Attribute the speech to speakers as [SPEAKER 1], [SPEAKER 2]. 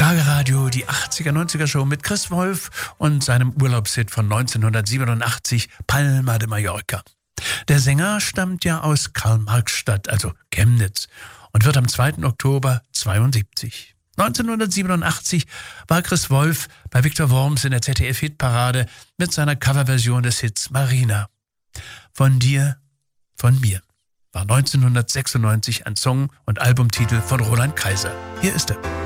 [SPEAKER 1] Schlagerradio, die 80er-90er Show mit Chris Wolf und seinem Urlaubshit von 1987, Palma de Mallorca. Der Sänger stammt ja aus Karl-Marx-Stadt, also Chemnitz, und wird am 2. Oktober 72. 1987 war Chris Wolf bei Viktor Worms in der ZDF-Hitparade mit seiner Coverversion des Hits Marina. Von dir, von mir war 1996 ein Song und Albumtitel von Roland Kaiser. Hier ist er.